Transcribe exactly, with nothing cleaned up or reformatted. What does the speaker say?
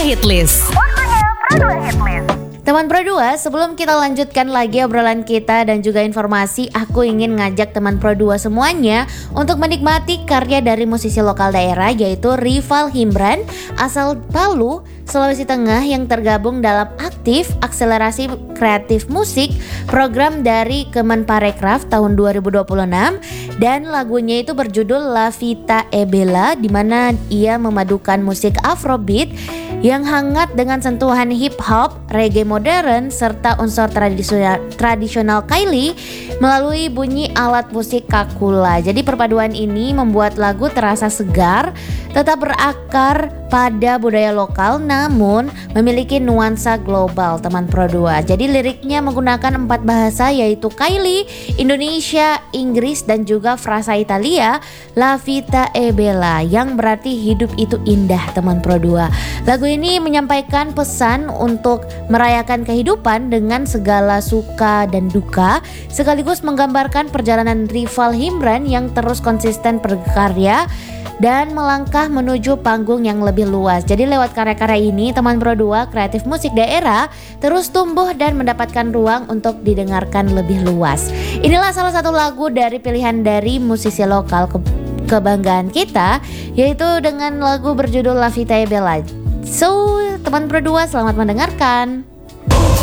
Hitlist. Waktunya Pro dua Hitlist. Teman Pro dua, sebelum kita lanjutkan lagi obrolan kita dan juga informasi, aku ingin ngajak teman Pro dua semuanya untuk menikmati karya dari musisi lokal daerah, yaitu Rival Himbran asal Palu, Sulawesi Tengah, yang tergabung dalam Aktif Akselerasi Kreatif Musik, program dari Kemenparekraf tahun dua ribu dua puluh enam, dan lagunya itu berjudul La Vita e Bella, di mana ia memadukan musik Afrobeat yang hangat dengan sentuhan hip hop, reggae modern, serta unsur tradisional, tradisional Kaili melalui bunyi alat musik kakula. Jadi perpaduan ini membuat lagu terasa segar, tetap berakar pada budaya lokal, namun memiliki nuansa global, teman Pro dua. Jadi liriknya menggunakan empat bahasa, yaitu Kaili, Indonesia, Inggris, dan juga frasa Italia, La Vita e Bella, yang berarti hidup itu indah, teman Pro dua. Lagu ini menyampaikan pesan untuk merayakan kehidupan dengan segala suka dan duka, sekaligus menggambarkan perjalanan Rival Himbran yang terus konsisten berkarya dan melangkah menuju panggung yang lebih luas. Jadi lewat karya-karya ini, teman Pro dua, kreatif musik daerah terus tumbuh dan mendapatkan ruang untuk didengarkan lebih luas. Inilah salah satu lagu dari pilihan dari musisi lokal ke kebanggaan kita, yaitu dengan lagu berjudul La Vita e Bella. So, teman Pro dua, selamat mendengarkan.